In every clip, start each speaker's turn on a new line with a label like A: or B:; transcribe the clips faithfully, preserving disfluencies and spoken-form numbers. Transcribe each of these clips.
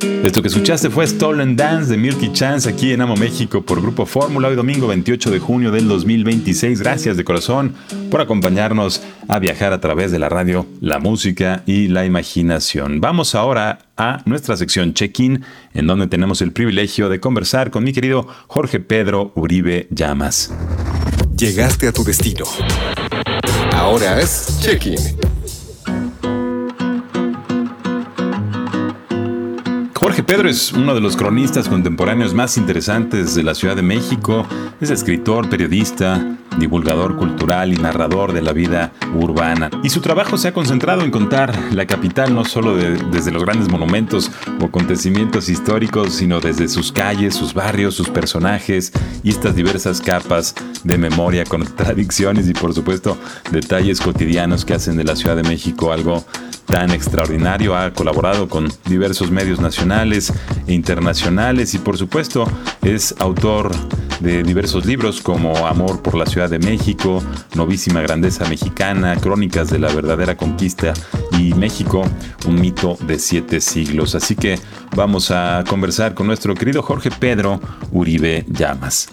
A: Esto que escuchaste fue Stolen Dance de Milky Chance aquí en Amo México por Grupo Fórmula, hoy domingo veintiocho de junio del dos mil veintiséis. Gracias de corazón por acompañarnos a viajar a través de la radio, la música y la imaginación. Vamos ahora a nuestra sección Check-in, en donde tenemos el privilegio de conversar con mi querido Jorge Pedro Uribe Llamas.
B: Llegaste a tu destino. Ahora es Check-in.
A: Jorge Pedro es uno de los cronistas contemporáneos más interesantes de la Ciudad de México. Es escritor, periodista, divulgador cultural y narrador de la vida urbana. Y su trabajo se ha concentrado en contar la capital no solo de, desde los grandes monumentos o acontecimientos históricos, sino desde sus calles, sus barrios, sus personajes y estas diversas capas de memoria, contradicciones y por supuesto detalles cotidianos que hacen de la Ciudad de México algo tan extraordinario. Ha colaborado con diversos medios nacionales e internacionales y por supuesto es autor de diversos libros como Amor por la Ciudad de México, Novísima Grandeza Mexicana, Crónicas de la Verdadera Conquista y México, un mito de siete siglos. Así que vamos a conversar con nuestro querido Jorge Pedro Uribe Llamas.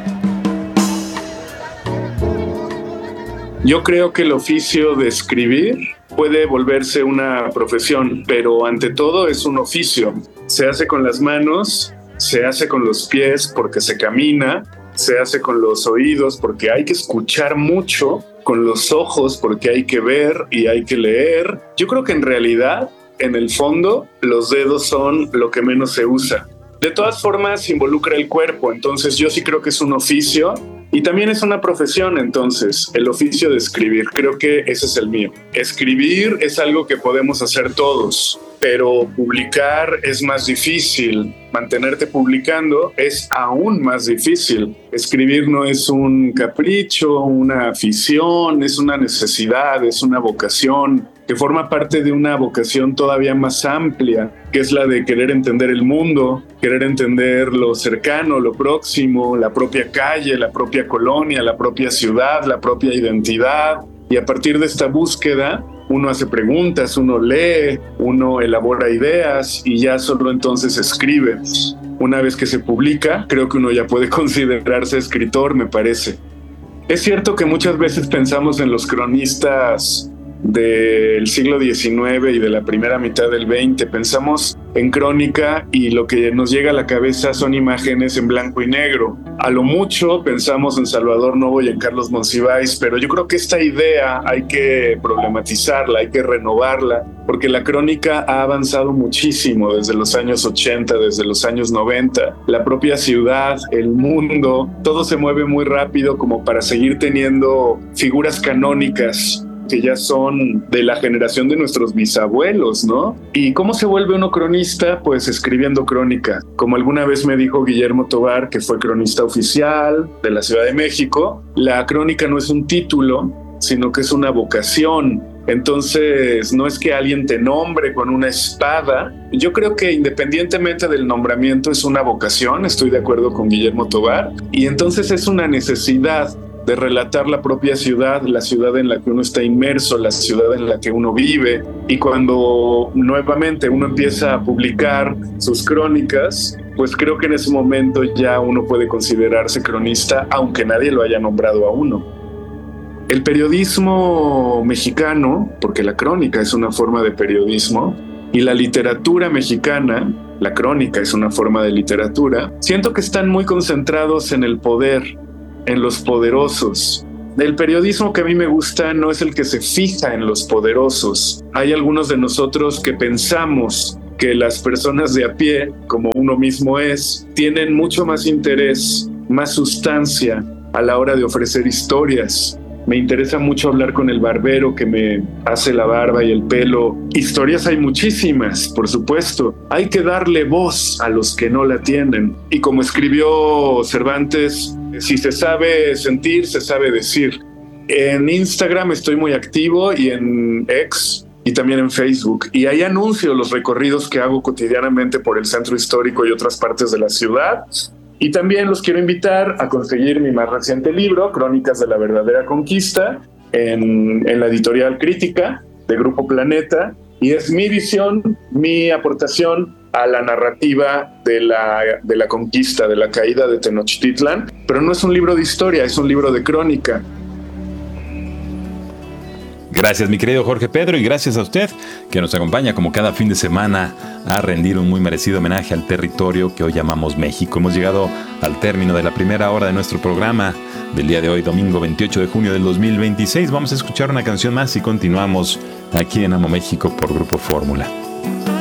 C: Yo creo que el oficio de escribir puede volverse una profesión, pero ante todo es un oficio. Se hace con las manos, se hace con los pies porque se camina, se hace con los oídos porque hay que escuchar mucho, con los ojos porque hay que ver y hay que leer. Yo creo que en realidad, en el fondo, los dedos son lo que menos se usa. De todas formas, involucra el cuerpo, entonces yo sí creo que es un oficio. Y también es una profesión, entonces, el oficio de escribir. Creo que ese es el mío. Escribir es algo que podemos hacer todos, pero publicar es más difícil. Mantenerte publicando es aún más difícil. Escribir no es un capricho, una afición, es una necesidad, es una vocación que forma parte de una vocación todavía más amplia, que es la de querer entender el mundo, querer entender lo cercano, lo próximo, la propia calle, la propia colonia, la propia ciudad, la propia identidad. Y a partir de esta búsqueda, uno hace preguntas, uno lee, uno elabora ideas y ya solo entonces escribe. Una vez que se publica, creo que uno ya puede considerarse escritor, me parece. Es cierto que muchas veces pensamos en los cronistas del siglo diecinueve y de la primera mitad del veinte. Pensamos en crónica y lo que nos llega a la cabeza son imágenes en blanco y negro. A lo mucho pensamos en Salvador Novo y en Carlos Monsiváis, pero yo creo que esta idea hay que problematizarla, hay que renovarla, porque la crónica ha avanzado muchísimo desde los años ochenta, desde los años noventa. La propia ciudad, el mundo, todo se mueve muy rápido como para seguir teniendo figuras canónicas que ya son de la generación de nuestros bisabuelos, ¿no? ¿Y cómo se vuelve uno cronista? Pues escribiendo crónica. Como alguna vez me dijo Guillermo Tovar, que fue cronista oficial de la Ciudad de México, la crónica no es un título, sino que es una vocación. Entonces, no es que alguien te nombre con una espada. Yo creo que independientemente del nombramiento es una vocación, estoy de acuerdo con Guillermo Tovar, y entonces es una necesidad de relatar la propia ciudad, la ciudad en la que uno está inmerso, la ciudad en la que uno vive. Y cuando nuevamente uno empieza a publicar sus crónicas, pues creo que en ese momento ya uno puede considerarse cronista, aunque nadie lo haya nombrado a uno. El periodismo mexicano, porque la crónica es una forma de periodismo, y la literatura mexicana, la crónica es una forma de literatura, siento que están muy concentrados en el poder, en los poderosos. El periodismo que a mí me gusta no es el que se fija en los poderosos. Hay algunos de nosotros que pensamos que las personas de a pie, como uno mismo es, tienen mucho más interés, más sustancia a la hora de ofrecer historias. Me interesa mucho hablar con el barbero que me hace la barba y el pelo. Historias hay muchísimas, por supuesto. Hay que darle voz a los que no la tienen. Y como escribió Cervantes, si se sabe sentir, se sabe decir. En Instagram estoy muy activo y en X y también en Facebook. Y ahí anuncio los recorridos que hago cotidianamente por el centro histórico y otras partes de la ciudad. Y también los quiero invitar a conseguir mi más reciente libro, Crónicas de la Verdadera Conquista, en, en la editorial Crítica de Grupo Planeta. Y es mi visión, mi aportación a la narrativa de la, de la conquista, de la caída de Tenochtitlan, pero no es un libro de historia, es un libro de crónica.
A: Gracias, mi querido Jorge Pedro, y gracias a usted que nos acompaña como cada fin de semana a rendir un muy merecido homenaje al territorio que hoy llamamos México. Hemos llegado al término de la primera hora de nuestro programa del día de hoy, domingo veintiocho de junio del dos mil veintiséis. Vamos a escuchar una canción más y continuamos aquí en Amo México por Grupo Fórmula.